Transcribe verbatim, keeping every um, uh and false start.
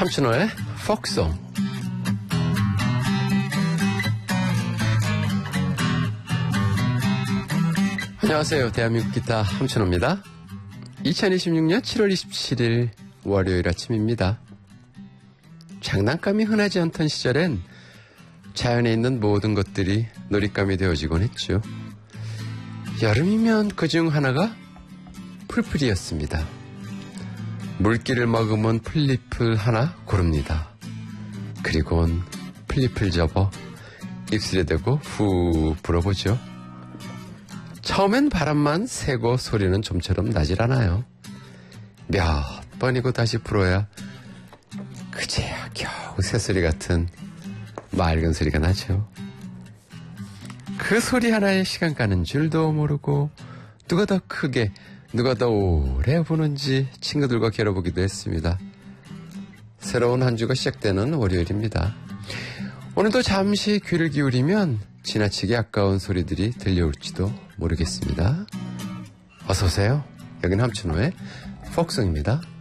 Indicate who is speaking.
Speaker 1: 함춘호의 폭송. 안녕하세요. 대한민국 기타 함춘호입니다. 이천이십육년 칠월 이십칠일 월요일 아침입니다. 장난감이 흔하지 않던 시절엔 자연에 있는 모든 것들이 놀잇감이 되어지곤 했죠. 여름이면 그중 하나가 풀풀이였습니다. 물기를 머금은 풀잎을 하나 고릅니다. 그리고는 풀잎을 접어 입술에 대고 후 불어보죠. 처음엔 바람만 새고 소리는 좀처럼 나질 않아요. 몇 번이고 다시 불어야 그제야 겨우 새소리 같은 맑은 소리가 나죠. 그 소리 하나에 시간 가는 줄도 모르고 누가 더 크게 누가 더 오래 부는지 친구들과 겨뤄보기도 했습니다. 새로운 한 주가 시작되는 월요일입니다. 오늘도 잠시 귀를 기울이면 지나치게 아까운 소리들이 들려올지도 모르겠습니다. 어서 오세요. 여긴 함춘호의 폭송입니다.